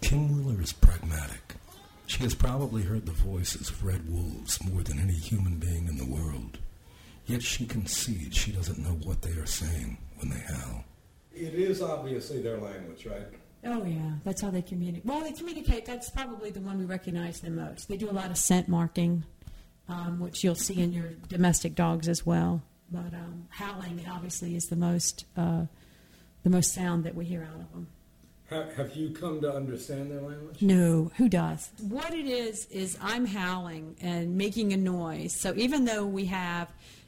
Kingwiller is pragmatic. She has probably heard the voices of red wolves more than any human being in the world. Yet she concedes she doesn't know what they are saying when they howl. It is obviously their language, right? Oh, yeah. That's how they communicate. Well, they communicate. That's probably the one we recognize the most. They do a lot of scent marking, which you'll see in your domestic dogs as well. But howling, obviously, is the most sound that we hear out of them. Have you come to understand their language? No, who does? What it is I'm howling and making a noise. So even though we have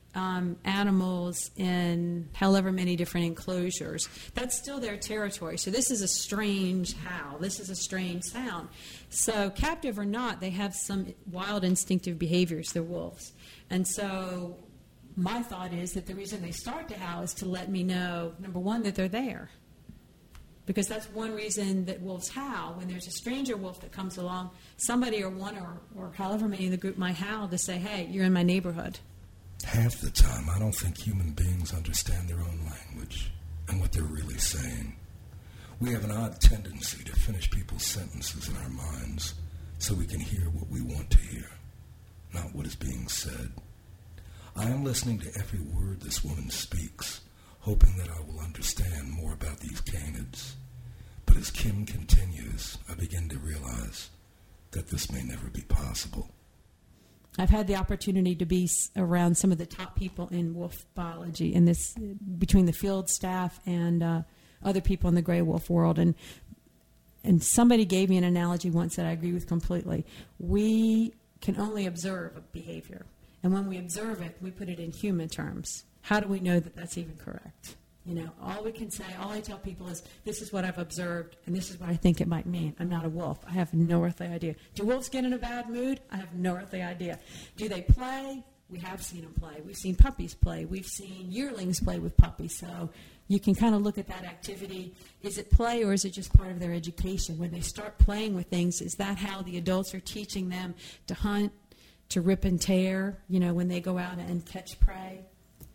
animals in however many different enclosures, that's still their territory. So this is a strange howl. This is a strange sound. So captive or not, they have some wild instinctive behaviors. They're wolves. And so my thought is that the reason they start to howl is to let me know, number one, that they're there. Because that's one reason that wolves howl. When there's a stranger wolf that comes along, somebody or one or however many in the group might howl to say, hey, you're in my neighborhood. Half the time, I don't think human beings understand their own language and what they're really saying. We have an odd tendency to finish people's sentences in our minds so we can hear what we want to hear, not what is being said. I am listening to every word this woman speaks, hoping that I will understand more about these canids. But as Kim continues, I begin to realize that this may never be possible. I've had the opportunity to be around some of the top people in wolf biology, in this, between the field staff and other people in the gray wolf world. And somebody gave me an analogy once that I agree with completely. We can only observe a behavior. And when we observe it, we put it in human terms. How do we know that that's even correct? You know, all we can say, all I tell people is, this is what I've observed, and this is what I think it might mean. I'm not a wolf. I have no earthly idea. Do wolves get in a bad mood? I have no earthly idea. Do they play? We have seen them play. We've seen puppies play. We've seen yearlings play with puppies. So you can kind of look at that activity. Is it play or is it just part of their education? When they start playing with things, is that how the adults are teaching them to hunt, to rip and tear, you know, when they go out and catch prey?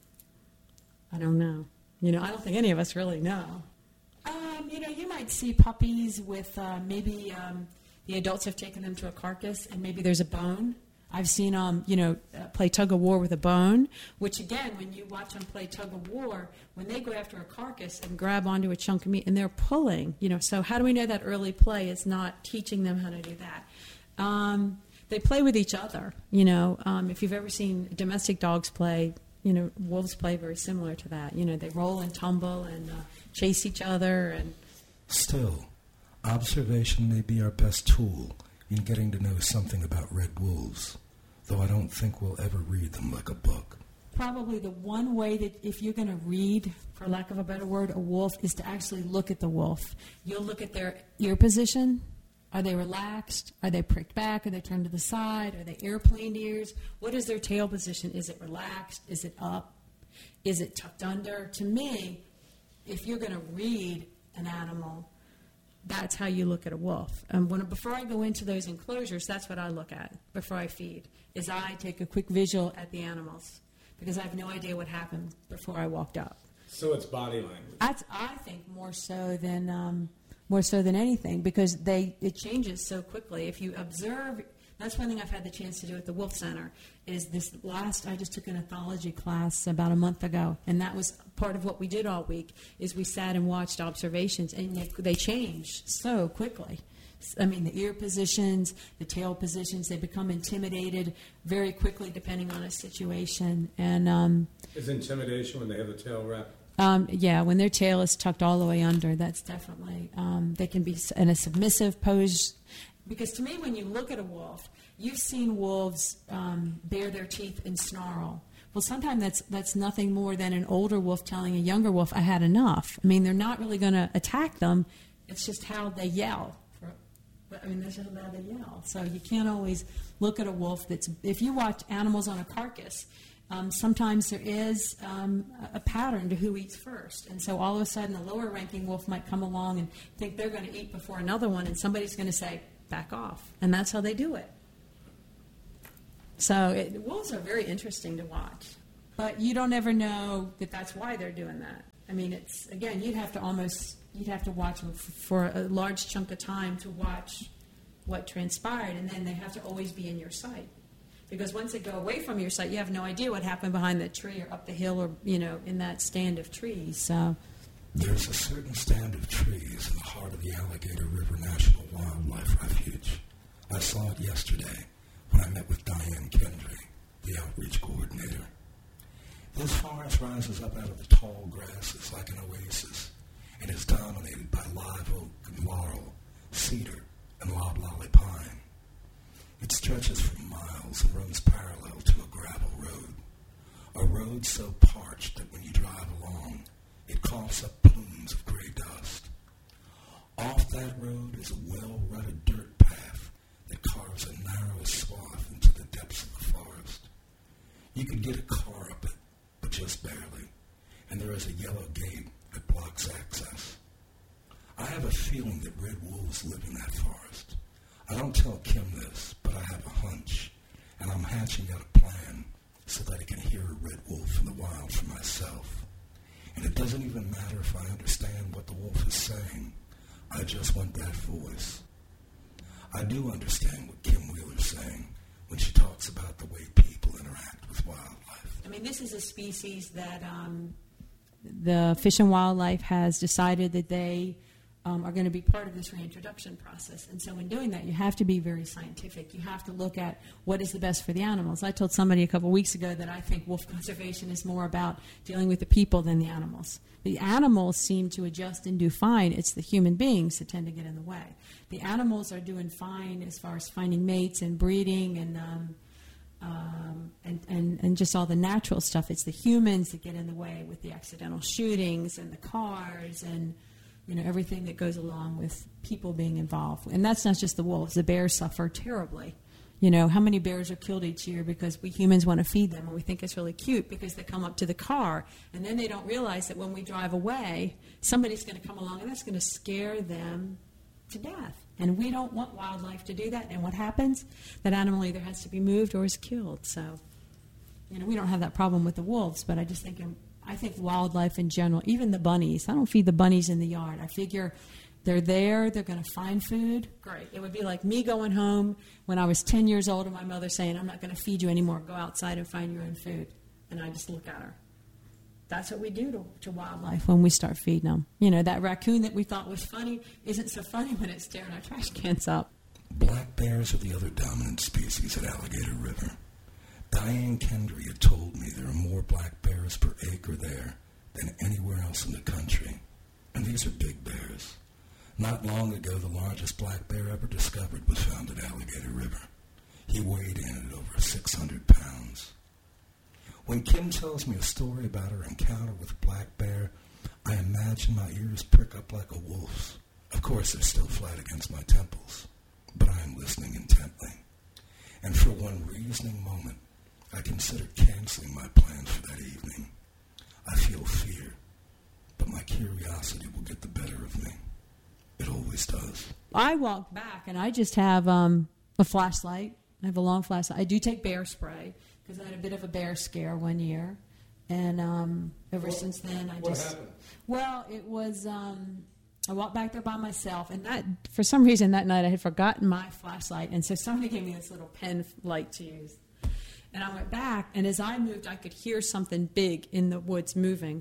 I don't know. You know, I don't think any of us really know. You know, you might see puppies with maybe the adults have taken them to a carcass and maybe there's a bone. I've seen them, you know, play tug of war with a bone, which again, when you watch them play tug of war, when they go after a carcass and grab onto a chunk of meat and they're pulling, you know, so how do we know that early play is not teaching them how to do that? They play with each other, you know. If you've ever seen domestic dogs play, you know, wolves play very similar to that. You know, they roll and tumble and chase each other. And still, observation may be our best tool in getting to know something about red wolves, though I don't think we'll ever read them like a book. Probably the one way that if you're going to read, for lack of a better word, a wolf is to actually look at the wolf. You'll look at their ear position. Are they relaxed? Are they pricked back? Are they turned to the side? Are they airplaned ears? What is their tail position? Is it relaxed? Is it up? Is it tucked under? To me, if you're going to read an animal, that's how you look at a wolf. Before I go into those enclosures, that's what I look at before I feed, is I take a quick visual at the animals because I have no idea what happened before I walked up. So it's body language. I think more so than anything, because it changes so quickly. If you observe, that's one thing I've had the chance to do at the Wolf Center, is I just took an ethology class about a month ago, and that was part of what we did all week, is we sat and watched observations, and they change so quickly. I mean, the ear positions, the tail positions, they become intimidated very quickly depending on a situation. And is intimidation when they have the tail wrapped? Yeah, when their tail is tucked all the way under, that's definitely, they can be in a submissive pose. Because to me, when you look at a wolf, you've seen wolves bare their teeth and snarl. Well, sometimes that's nothing more than an older wolf telling a younger wolf, I had enough. I mean, they're not really going to attack them. It's just how they yell. That's just how they yell. So you can't always look at a wolf if you watch animals on a carcass, sometimes there is a pattern to who eats first. And so all of a sudden a lower-ranking wolf might come along and think they're going to eat before another one, and somebody's going to say, back off. And that's how they do it. So wolves are very interesting to watch. But you don't ever know that that's why they're doing that. I mean, you'd have to almost you'd have to watch them for a large chunk of time to watch what transpired, and then they have to always be in your sight. Because once they go away from your sight, you have no idea what happened behind that tree or up the hill or, in that stand of trees. So there's a certain stand of trees in the heart of the Alligator River National Wildlife Refuge. I saw it yesterday when I met with Diane Kendry, the outreach coordinator. This forest rises up out of the tall grasses like an oasis and is dominated by live oak and laurel, cedar, and loblolly pine. It stretches for miles and runs parallel to a gravel road, a road so parched that when you drive along, it coughs up plumes of gray dust. Off that road is a well-rutted dirt path that carves a narrow swath into the depths of the forest. You could get a car up it, but just barely, and there is a yellow gate that blocks access. I have a feeling that red wolves live in that forest. I don't tell Kim this, but I have a hunch, and I'm hatching out a plan so that I can hear a red wolf in the wild for myself. And it doesn't even matter if I understand what the wolf is saying. I just want that voice. I do understand what Kim Wheeler's saying when she talks about the way people interact with wildlife. I mean, this is a species that the Fish and Wildlife has decided that they are going to be part of this reintroduction process. And so in doing that, you have to be very scientific. You have to look at what is the best for the animals. I told somebody a couple weeks ago that I think wolf conservation is more about dealing with the people than the animals. The animals seem to adjust and do fine. It's the human beings that tend to get in the way. The animals are doing fine as far as finding mates and breeding and just all the natural stuff. It's the humans that get in the way with the accidental shootings and the cars and everything that goes along with people being involved. And that's not just the wolves. The bears suffer terribly. How many bears are killed each year because we humans want to feed them and we think it's really cute because they come up to the car and then they don't realize that when we drive away, somebody's going to come along and that's going to scare them to death. And we don't want wildlife to do that. And what happens? That animal either has to be moved or is killed. So, we don't have that problem with the wolves, but I just think wildlife in general, even the bunnies. I don't feed the bunnies in the yard. I figure they're there, they're going to find food. Great. It would be like me going home when I was 10 years old and my mother saying, I'm not going to feed you anymore. Go outside and find your own food. And I just look at her. That's what we do to wildlife when we start feeding them. That raccoon that we thought was funny isn't so funny when it's tearing our trash cans up. Black bears are the other dominant species at Alligator River. Diane Kendry had told me there are more black bears per acre there than anywhere else in the country. And these are big bears. Not long ago, the largest black bear ever discovered was found at Alligator River. He weighed in at over 600 pounds. When Kim tells me a story about her encounter with a black bear, I imagine my ears prick up like a wolf's. Of course, they're still flat against my temples, but I am listening intently. And for one reasoning moment, I consider canceling my plans for that evening. I feel fear, but my curiosity will get the better of me. It always does. I walk back, and I just have a flashlight. I have a long flashlight. I do take bear spray, because I had a bit of a bear scare one year. And since then, What happened? Well, it was... I walked back there by myself, and that for some reason that night I had forgotten my flashlight, and so somebody gave me this little pen light to use. And I went back, and as I moved, I could hear something big in the woods moving.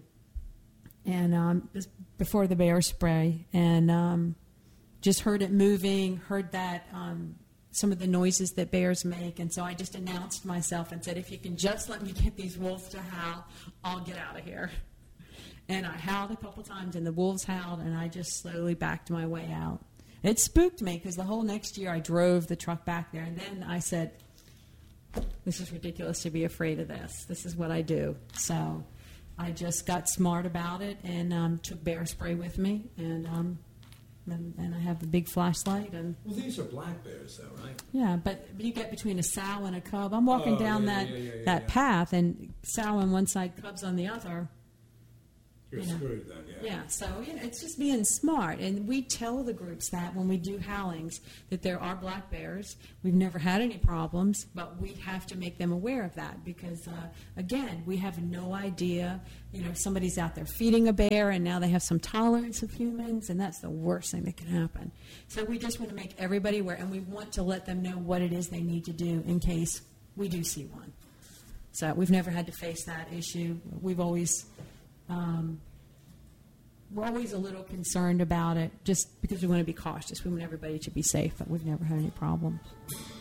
And this before the bear spray, and just heard it moving, heard that some of the noises that bears make. And so I just announced myself and said, if you can just let me get these wolves to howl, I'll get out of here. And I howled a couple times, and the wolves howled, and I just slowly backed my way out. It spooked me, because the whole next year I drove the truck back there, and then I said, this is ridiculous to be afraid of this. This is what I do. So I just got smart about it and took bear spray with me, and I have a big flashlight. And well, these are black bears, though, right? Yeah, but you get between a sow and a cub. I'm walking down that path, and sow on one side, cubs on the other. You're screwed then, yeah. Yeah, so it's just being smart. And we tell the groups that when we do howlings, that there are black bears. We've never had any problems, but we have to make them aware of that because, again, we have no idea. Somebody's out there feeding a bear, and now they have some tolerance of humans, and that's the worst thing that can happen. So we just want to make everybody aware, and we want to let them know what it is they need to do in case we do see one. So we've never had to face that issue. We've always... we're always a little concerned about it just because we want to be cautious. We want everybody to be safe, but we've never had any problems.